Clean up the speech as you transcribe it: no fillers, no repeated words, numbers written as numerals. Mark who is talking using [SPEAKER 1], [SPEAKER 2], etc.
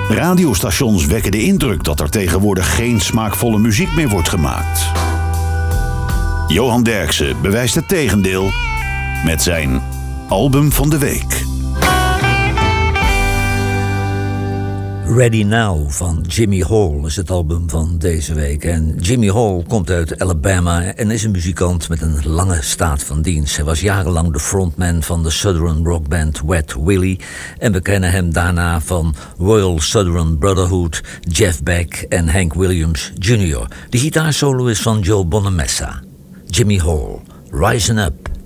[SPEAKER 1] Radiostations wekken de indruk dat er tegenwoordig geen smaakvolle muziek meer wordt gemaakt. Johan Derksen bewijst het tegendeel met zijn album van de week.
[SPEAKER 2] Ready Now van Jimmy Hall is het album van deze week. En Jimmy Hall komt uit Alabama en is een muzikant met een lange staat van dienst. Hij was jarenlang de frontman van de Southern rockband Wet Willie. En we kennen hem daarna van Royal Southern Brotherhood, Jeff Beck en Hank Williams Jr. De gitaarsolo is van Joe Bonamessa. Jimmy Hall, Rising Up.